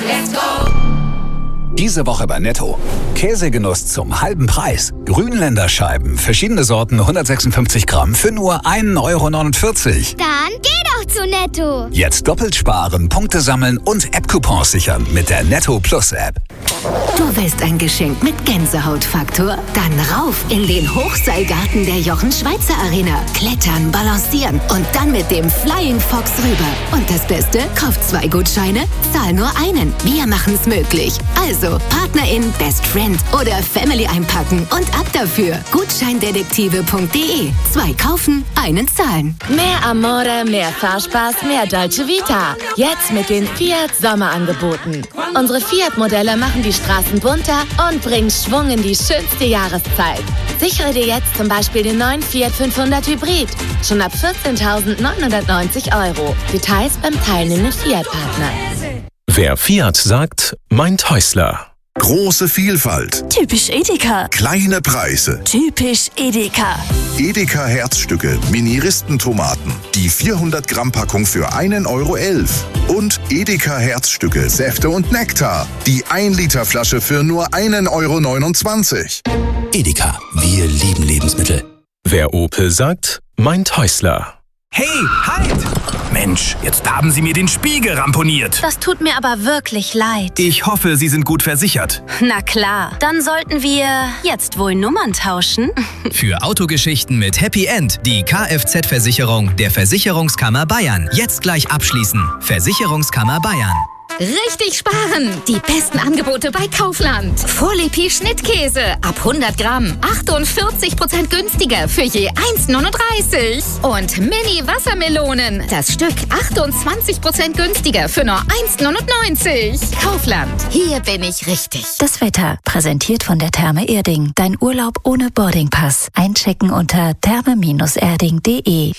Let's go! Diese Woche bei Netto. Käsegenuss zum halben Preis. Grünländer Scheiben, verschiedene Sorten, 156 Gramm für nur 1,49 Euro. Dann geh doch zu Netto. Jetzt doppelt sparen, Punkte sammeln und App-Coupons sichern mit der Netto Plus App. Du willst ein Geschenk mit Gänsehautfaktor? Dann rauf in den Hochseilgarten der Jochen-Schweizer Arena. Klettern, balancieren und dann mit dem Flying Fox rüber. Und das Beste? Kauf 2 Gutscheine, zahl nur einen. Wir machen's möglich. Also PartnerIn, Best Friend oder Family einpacken und ab dafür. Gutscheindetektive.de. 2 kaufen, einen zahlen. Mehr Amore, mehr Fahrspaß, mehr Dolce Vita. Jetzt mit den Fiat Sommerangeboten. Unsere Fiat-Modelle machen die Straßen bunter und bringen Schwung in die schönste Jahreszeit. Sichere dir jetzt zum Beispiel den neuen Fiat 500 Hybrid. Schon ab 14.990 Euro. Details beim teilnehmenden Fiat-Partner. Wer Fiat sagt, meint Häusler. Große Vielfalt. Typisch Edeka. Kleine Preise. Typisch Edeka. Edeka Herzstücke, Mini-Ristentomaten. Die 400 Gramm Packung für 1,11 Euro. Und Edeka Herzstücke, Säfte und Nektar. Die 1 Liter Flasche für nur 1,29 Euro. Edeka, wir lieben Lebensmittel. Wer Opel sagt, meint Häusler. Hey, halt! Mensch, jetzt haben Sie mir den Spiegel ramponiert. Das tut mir aber wirklich leid. Ich hoffe, Sie sind gut versichert. Na klar, dann sollten wir jetzt wohl Nummern tauschen. Für Autogeschichten mit Happy End die Kfz-Versicherung der Versicherungskammer Bayern. Jetzt gleich abschließen. Versicherungskammer Bayern. Richtig sparen! Die besten Angebote bei Kaufland. Fourlipi Schnittkäse ab 100 Gramm. 48% günstiger für je 1,39. Und Mini Wassermelonen. Das Stück 28% günstiger für nur 1,99. Kaufland. Hier bin ich richtig. Das Wetter präsentiert von der Therme Erding. Dein Urlaub ohne Boardingpass. Einchecken unter therme-erding.de.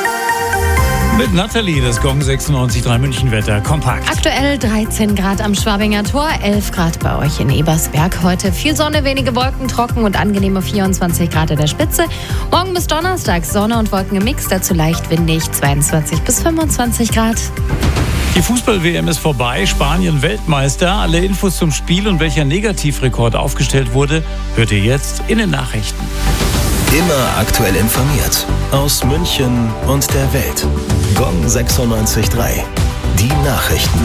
Mit Nathalie, das Gong 96.3 München-Wetter, kompakt. Aktuell 13 Grad am Schwabinger Tor, 11 Grad bei euch in Ebersberg. Heute viel Sonne, wenige Wolken, trocken und angenehme 24 Grad an der Spitze. Morgen bis Donnerstag Sonne und Wolken gemixt, dazu leicht windig, 22 bis 25 Grad. Die Fußball-WM ist vorbei, Spanien Weltmeister. Alle Infos zum Spiel und welcher Negativrekord aufgestellt wurde, hört ihr jetzt in den Nachrichten. Immer aktuell informiert. Aus München und der Welt. Gong 96.3. Die Nachrichten.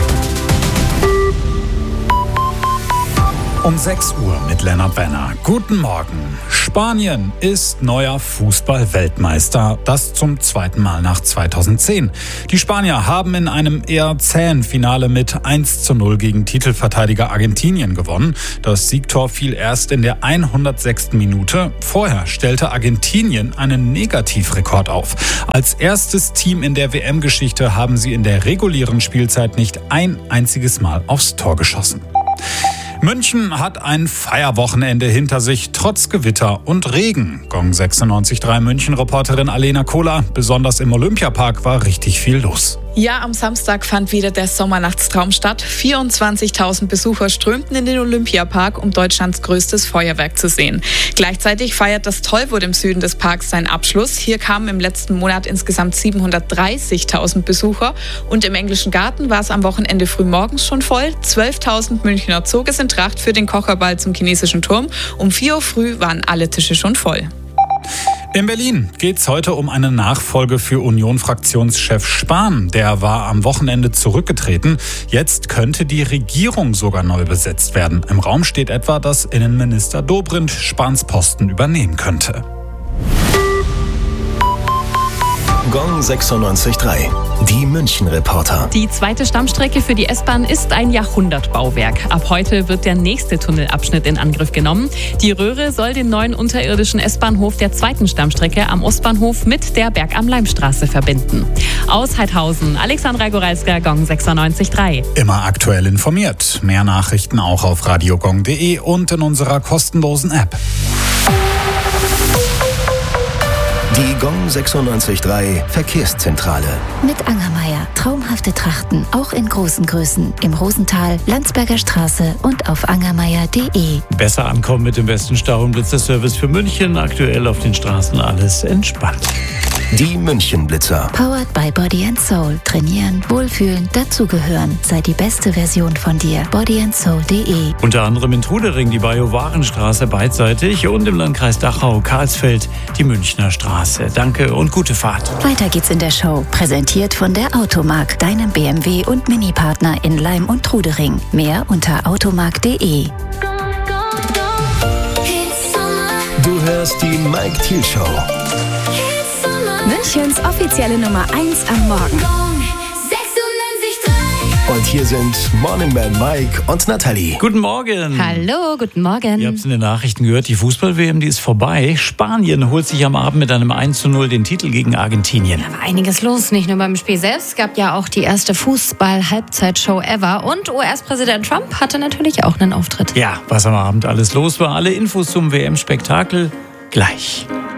Um 6 Uhr mit Lennart Wenner. Guten Morgen. Spanien ist neuer Fußball-Weltmeister. Das zum 2. Mal nach 2010. Die Spanier haben in einem eher zähen Finale mit 1:0 gegen Titelverteidiger Argentinien gewonnen. Das Siegtor fiel erst in der 106. Minute. Vorher stellte Argentinien einen Negativrekord auf. Als erstes Team in der WM-Geschichte haben sie in der regulären Spielzeit nicht ein einziges Mal aufs Tor geschossen. München hat ein Feierwochenende hinter sich, trotz Gewitter und Regen. Gong 96.3 München-Reporterin Alena Kohler. Besonders im Olympiapark war richtig viel los. Ja, am Samstag fand wieder der Sommernachtstraum statt. 24.000 Besucher strömten in den Olympiapark, um Deutschlands größtes Feuerwerk zu sehen. Gleichzeitig feiert das Tollwood im Süden des Parks seinen Abschluss. Hier kamen im letzten Monat insgesamt 730.000 Besucher. Und im Englischen Garten war es am Wochenende früh morgens schon voll. 12.000 Münchner zog es in Tracht für den Kocherball zum chinesischen Turm. Um 4 Uhr früh waren alle Tische schon voll. In Berlin geht es heute um eine Nachfolge für Union-Fraktionschef Spahn. Der war am Wochenende zurückgetreten. Jetzt könnte die Regierung sogar neu besetzt werden. Im Raum steht etwa, dass Innenminister Dobrindt Spahns Posten übernehmen könnte. Gong 96.3. Die München-Reporter. Die zweite Stammstrecke für die S-Bahn ist ein Jahrhundertbauwerk. Ab heute wird der nächste Tunnelabschnitt in Angriff genommen. Die Röhre soll den neuen unterirdischen S-Bahnhof der zweiten Stammstrecke am Ostbahnhof mit der Berg-am-Leim-Straße verbinden. Aus Heidhausen, Alexandra Goralska, Gong 96.3. Immer aktuell informiert. Mehr Nachrichten auch auf radiogong.de und in unserer kostenlosen App. Die Gong 96.3 Verkehrszentrale. Mit Angermeier. Traumhafte Trachten, auch in großen Größen. Im Rosental, Landsberger Straße und auf angermeier.de. Besser ankommen mit dem besten Stau- und Blitzerservice für München. Aktuell auf den Straßen alles entspannt. Die München-Blitzer. Powered by Body & Soul. Trainieren, wohlfühlen, dazugehören. Sei die beste Version von dir. bodyandsoul.de. Unter anderem in Trudering die Bajo-Warenstraße beidseitig und im Landkreis Dachau-Karlsfeld die Münchner Straße. Danke und gute Fahrt. Weiter geht's in der Show. Präsentiert von der Automark, deinem BMW- und Mini-Partner in Leim und Trudering. Mehr unter automark.de. Du hörst die Mike Thiel Show. Münchens offizielle Nummer 1 am Morgen. Und hier sind Morning Man Mike und Nathalie. Guten Morgen. Hallo, guten Morgen. Ihr habt es in den Nachrichten gehört, die Fußball-WM, die ist vorbei. Spanien holt sich am Abend mit einem 1:0 den Titel gegen Argentinien. Da war einiges los, nicht nur beim Spiel selbst. Es gab ja auch die erste Fußball-Halbzeitshow ever. Und US-Präsident Trump hatte natürlich auch einen Auftritt. Ja, was am Abend alles los war. Alle Infos zum WM-Spektakel gleich.